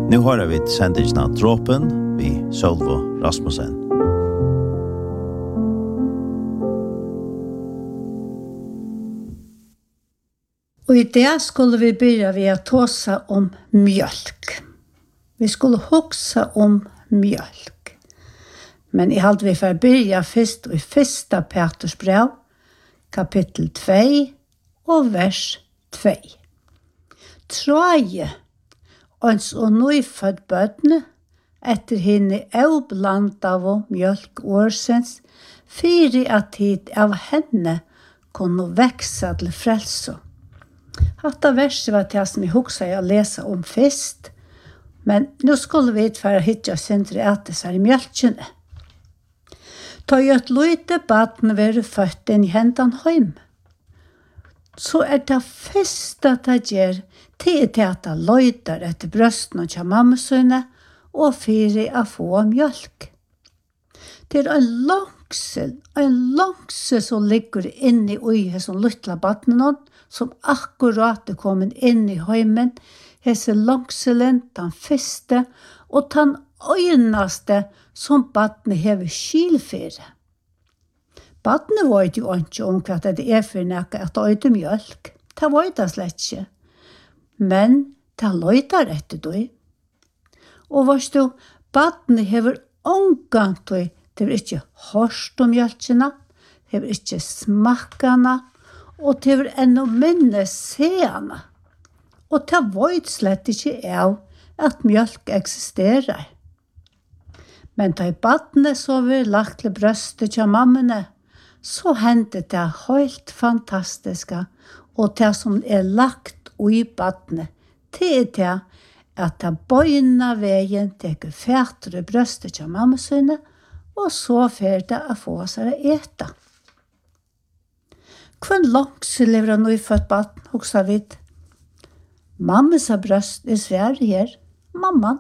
Nu har vi sendingen av Dråpen vid Sølvo Rasmussen. Og i det skulle vi begynne ved å tåse om mjölk. Vi skulle hoksa om mjölk. Men jeg hadde vi for å begynne først i 1. Petrus brev, kapittel 2 og vers 2. Tråje, ons og nøyfødt bødne, etter henne avblandet av mjölk årsens, fyri at tid av henne kunne vekse til frelse. Hatta verset var det som jeg husker å lese om først, men nå skulle vi for å hitte sindre at det er i mjölkene. Ta jo et lite baden være født inn i hendene hjem. Så det første det gjør, til at det løyter etter brøsten og mammasønne, og fyrer å få mjölk. Det en langsel som ligger inne i øyet som lytla baden, som akkurat kommet inn i heimen, hese langselen, den første, og den øynaste som badne hever skilfere. Badne vet jo ikke om hva det for noe at øyde mjölk. Det vet det slett ikke. Men det løyter etter det. Og varst du, badne hever omgang til det ikke hørst om mjölkene, det ikke smakkene, og det enda minne seene. Og det vet slett ikke av at mjölk eksisterer. Men da badne så vi lagt til brøstet til mammene, så hendte det helt fantastiske, og det som lagt i badne, det det at det bøyna veien teker fætere brøstet til mammasønne, og så ferdig å få seg å ete. Hvem langs lever han i født baden, hoksa vidt? Mammas brøst svære her, mamman.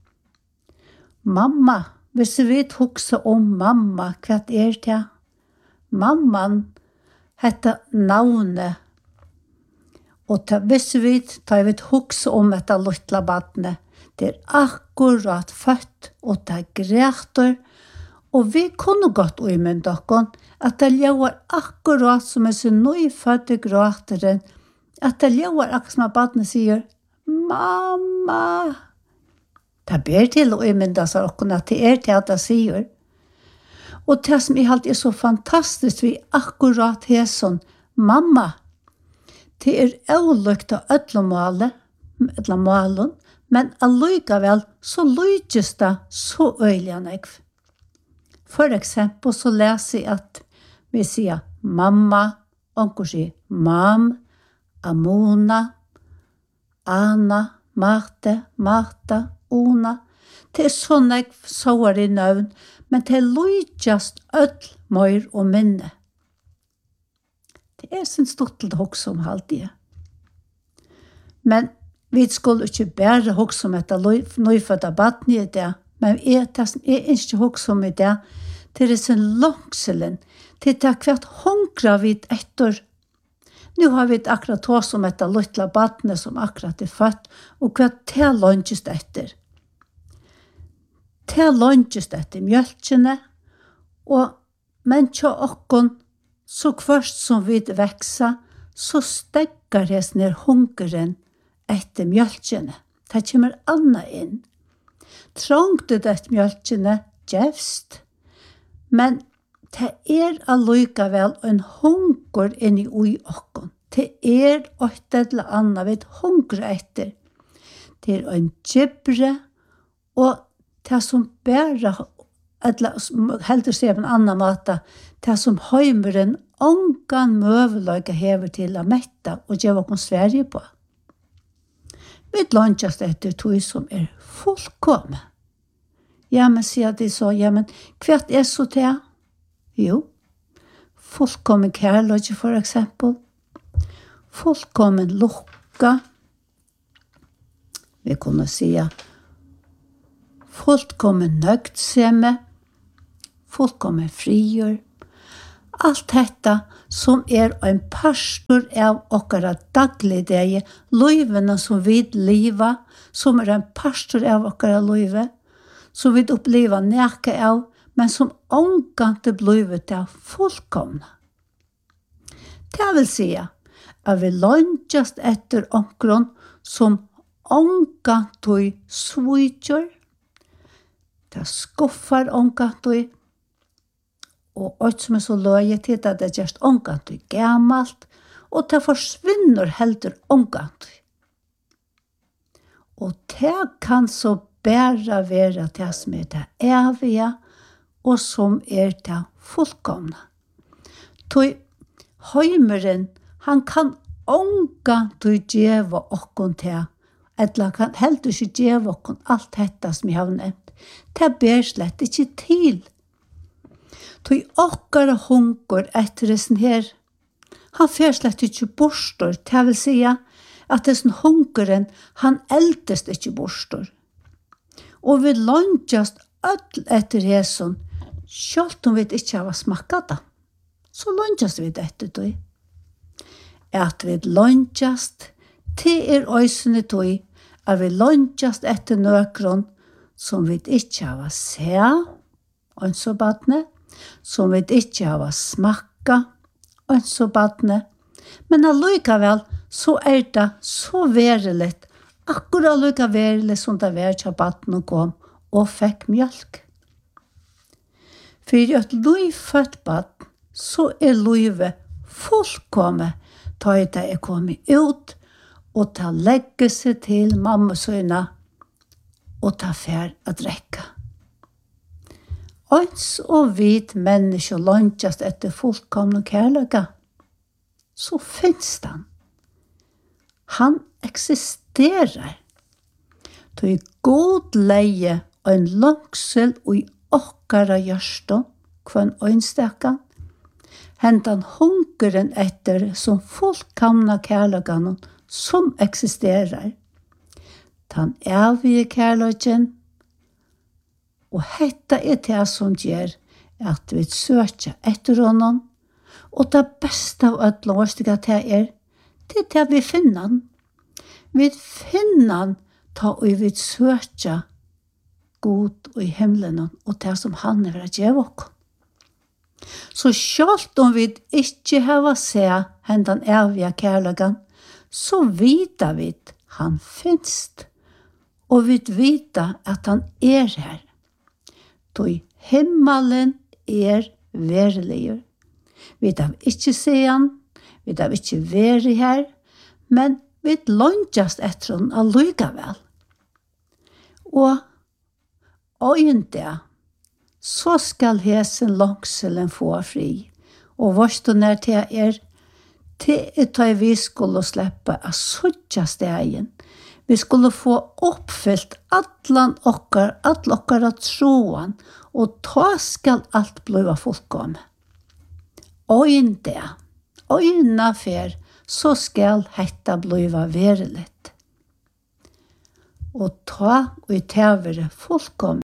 Mamma, hvis vi hoksa om mamma, hva det? Mamman heter navnet. Og hvis vi hoksa om dette luttla badene, det akkurat født, og det græter, og vi kunne godt umynde oss, at det lever akkurat som sin nøyfødde gråteren, at det lever akkurat som badene sier, mamma. Det ber til å umynde seg oss, at det til at det sier. Og det som alltid så fantastisk, vi akkurat har sånn, mamma. Det avlykt av ødlemålen, men allikevel så lykkes det så øyelig. For eksempel så leser jeg at vi sier mamma, onkel sier mam, Amona, Anna, Marte, Marta, Ona. Det sånn jeg sår i navn, men det lykkes ødel, møyr og minne. Det sin stottel hoksa om halvdige. Men vi skulle ikke bare hoksa om etter nøyfødda badne i det, men det som ikke hoksa om i det, det sin langselen, til det hvert håndgra vi etter. Nå har vi akkurat tås om etter lytla badne som akkurat født, og hvert det lønges etter. Det lønges etter mjölkene, men tja okkon, så først som vi veksa, så stekker det ned hungeren etter mjölkene. Det kommer anna inn. Trångte det mjölkene djevst, men det allikevel en hunger inn i ui okkon. Det et eller annet vi hunger etter. Det en kjibre, og det som bare, eller heldur seg på en annen måte, det som heimeren ongan møveløyga hever til å mette og gjøre oss Sverige på. Vi lønges etter tog som fullkomne. Ja, men sier de så, ja, men hva så det? Jo, fullkommen kærløyga for eksempel. Fullkommen lukka. Vi kunne sige fullkommen nøgtsemme. Fullkommen frigjør. Allt detta som en pastor av okkara dagligdegi, løyvene som vi liva, som en pastor av okkara løyve, som vi oppleva neka av, men som ångante blivet av fullkomna. Det vil säga at vi løngjast etter onkron som ångante svitjør, det skuffar ångante, og alt som så løye til at det gjørst ångant og gammalt, og det forsvinner heldur ångant. Og det kan så bare være det som det evige, og som det fullkomna. Toi heimeren, han kan ångant og djeva okkon til, eller kan heldur ikke djeva okkon alt dette som jeg har nevnt. Det ber slett ikke til. Toi okkara hunker etter dessen her, han fer slett ikke bostor, det vil säga at dessen hunkeren, han eldest ikke bostor. Og vi løngjast öll etter heson, sjalt om vi ikke har smakkat det, så løngjast vi etter toi. At vi løngjast, til øysene toi, at vi løngjast etter nøkron, som vi ikke har se, og så badne, som vi ikke har smakka, og så badne. Men allikevel så det så veriligt, akkurat allikevel som det var til badne kom og fikk mjölk. For et løyfødt badne, så løyve fullkomme, da det kommet ut, og ta legge seg til mammasøyna, og ta fer å drekka. Ons og vit mennesker løngjast etter fullkomne kærløyga, så finnes han. Han eksisterer. Det god leie og en langsel og i okkara hjørstå, kvann øynsteka, hentan hunkeren etter som fullkomne kærløyga som eksisterer. Tan evige kærløygen, og hetta det som gjør at vi søker etter honom, og det beste av alle årstige det det vi finner han. Vi finner han ta og vi søker god og i himmelen og det som han er å gjøre oss. Så selv om vi ikke har sett hendan evige kærløygen, så vet vi han finnes, og vi vet at han er her. Toi himmelen verilig. Vi har ikke se han, vi har ikke vært her, men vi løngjast etter han allikevel. Og øynte, så skal hesen langselen få fri. Og hvorst og nær til til vi skulle slippe av suttja stegen. Vi skulle få oppfyllt all okkara troen, og ta skal alt bliva fullkomme. Øyna fer, så skal hetta bliva veriligt. Og ta og i tevere fullkomme.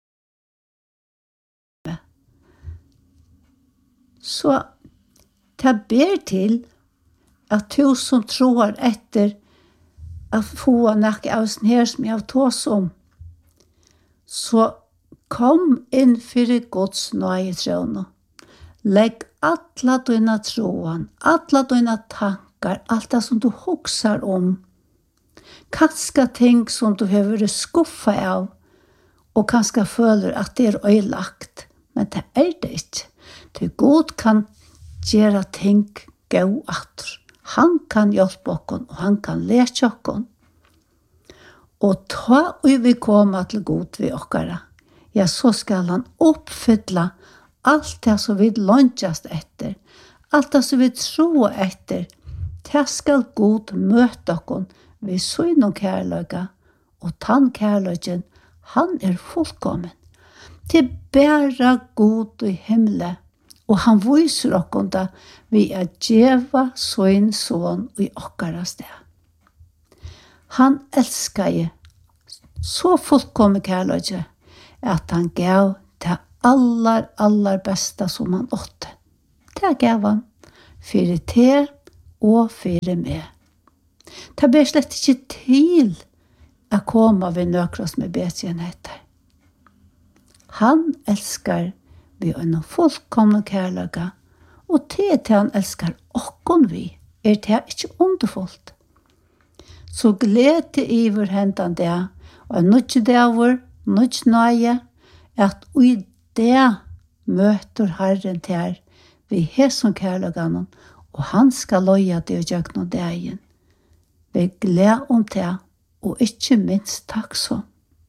Så ta ber til at du som tror etter at få nakke av sånn her som jeg har tås om, så kom inn for Guds nøye trøvne. Legg alla dina troen, alla dina tankar, alt det som du huksar om, kanskje ting som du har vært skuffet av, og kanskje føler at det øylagt, men det det ikke. Det Gud kan gjøre ting gå atter. Han kan hjelpe oss, og han kan leke oss. Og ta og vi kommer til Gud ved oss, ja, så skal han oppfylle alt det som vi løngjast etter, alt det som vi tror etter. Det skal Gud møte oss ved søgn kærløyga, og tann kærløygen, han fullkommen. Det bare Gud i himmelen, og han viser oss da vi djeva søgn sånn i okkara sted. Han elsker så fullkommen kærløyge at han gav det aller beste som han åtte. det gav han, for te og for meg. Det ber slett ikke til å komme ved nøkros med bedre enn dette. Han elskar vi en fullkomne kærlighet, og til han elskar okkon vi, det ikke underfullt. Så glede iver hentan det, og nødje davor, nødje nøye, at i det møter Herren til vi har som kærligheten, og han skal løye det og gjøre noe dagen. Vi gleder om det, og ikke minst takk så.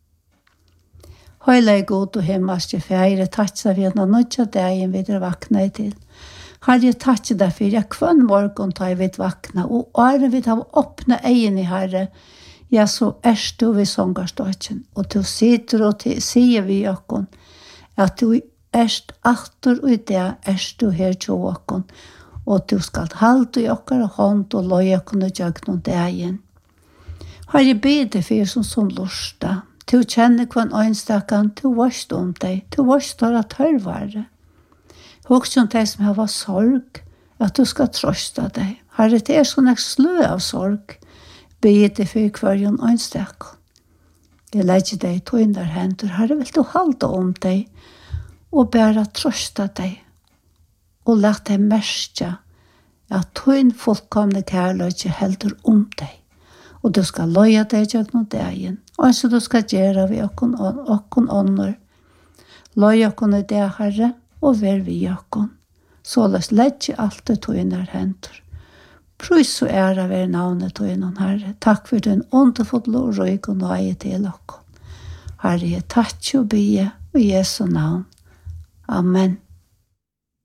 Høyla god og himmelske fære, takk så vi har nødja dagen vi vakna til. Herre, takk deg for jeg kvann morgen tar vi vakna, og åren vi tar åpne egen i Herre, ja, så du vi sångarståten, og du sitter og sier vi okkon, at du atter og i det du her til okkon, og du skal halde i okkar hånd og løy okkon og gjøre noen dagen. Herre, bede for som lusta, du kjenner kvann øynstakken, du varst om deg, du varst der at hørvare. Også om deg som har sorg, at du skal trøste deg. Herre, det sånn jeg slø av sorg, bede for hver øynstakken. Jeg legger deg to inn der hender, Herre, vil du halde om deg, og bare trøste deg, og lagt deg merke, at tøyn fullkomne kærlighet helder om deg. Og du skal løye deg gjennom dagen, og så du skal gjøre vi okkon ånder. Løye okkon i det, Herre, og vær vi okkon. Så la oss legge alt det tøyner henter. Prøys og ære være navnet tøyner, Herre. Takk for din underfulle og røyk og nøye til okkon. Herre, jeg takk og bie, og Jesu navn. Amen.